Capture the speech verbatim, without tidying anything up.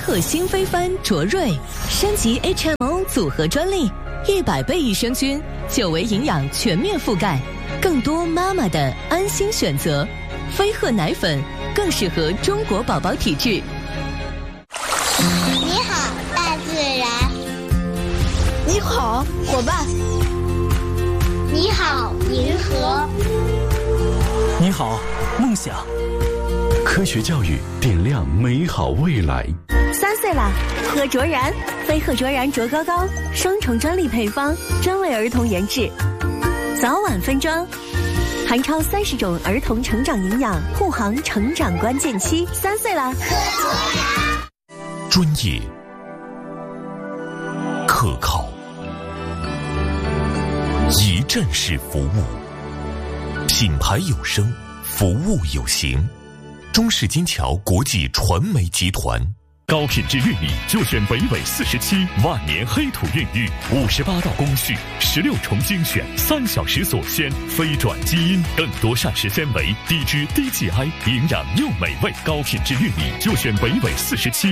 鹤新飞帆卓瑞升级 H M O 组合专利，一百倍益生菌，久维营养全面覆盖，更多妈妈的安心选择。飞鹤奶粉更适合中国宝宝体质。 你好，大自然。 你好，伙伴。 你好，银河。 你好，梦想。 科学教育点亮美好未来。 三岁了，喝卓然，飞鹤卓然卓高高，双重专利配方，专为儿童研制，早晚分装，含超三十种儿童成长营养，护航成长关键期。三岁了， 喝卓然。 专业、可靠、一站式服务，品牌有声，服务有形。中式金桥国际传媒集团。 高品质玉米就选北纬四十七万年黑土孕育，五十八道工序，十六重精选，三小时锁鲜，非转基因，更多膳食纤维，低脂低 G I， 营养又美味。高品质玉米就选北纬四十七